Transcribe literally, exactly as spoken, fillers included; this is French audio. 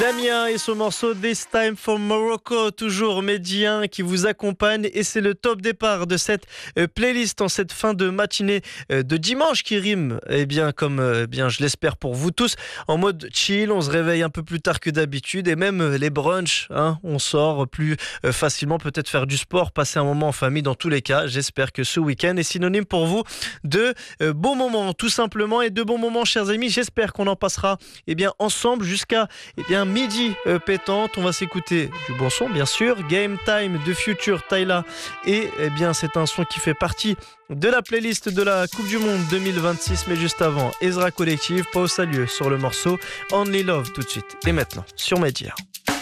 Lamia et son morceau This Time for Morocco, toujours médien qui vous accompagne, et c'est le top départ de cette euh, playlist en cette fin de matinée euh, de dimanche qui rime, eh bien comme euh, bien je l'espère pour vous tous, en mode chill. On se réveille un peu plus tard que d'habitude, et même euh, les brunchs, hein, on sort plus euh, facilement, peut-être faire du sport, passer un moment en famille. Dans tous les cas, j'espère que ce week-end est synonyme pour vous de euh, bons moments, tout simplement, et de bons moments, chers amis. J'espère qu'on en passera eh bien ensemble jusqu'à eh bien midi euh, pétante. On va s'écouter du bon son, bien sûr. Game Time de Future, Tyla, et eh bien c'est un son qui fait partie de la playlist de la Coupe du Monde deux mille vingt-six. Mais juste avant, Ezra Collective, Pau Salieu sur le morceau Only Love tout de suite. Et maintenant sur Média.